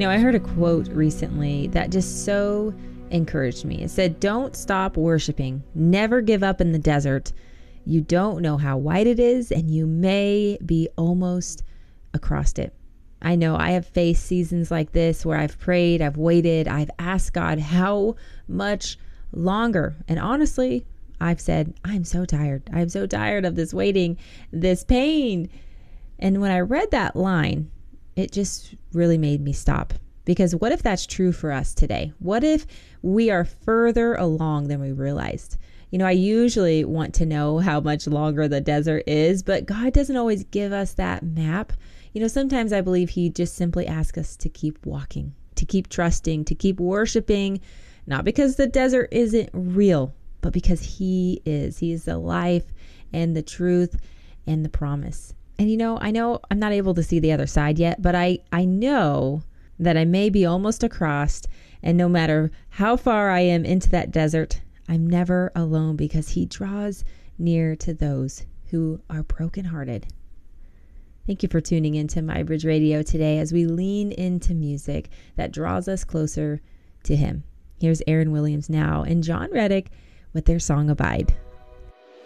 I heard a quote recently that just so encouraged me. It said, "Don't stop worshiping. Never give up in the desert. You don't know how wide it is, and you may be almost across it." I know I have faced seasons like this where I've prayed, I've waited, I've asked God how much longer. And honestly, I've said, I'm so tired. I'm so tired of this waiting, this pain. And when I read that line, it just really made me stop. Because what if that's true for us today? What if we are further along than we realized? I usually want to know how much longer the desert is, but God doesn't always give us that map. Sometimes I believe he just simply asks us to keep walking, to keep trusting, to keep worshiping, not because the desert isn't real, but because he is. He is the life and the truth and the promise. And I know I'm not able to see the other side yet, but I know that I may be almost across, and no matter how far I am into that desert, I'm never alone because he draws near to those who are brokenhearted. Thank you for tuning into My Bridge Radio today as we lean into music that draws us closer to him. Here's Aaron Williams now and John Reddick with their song Abide.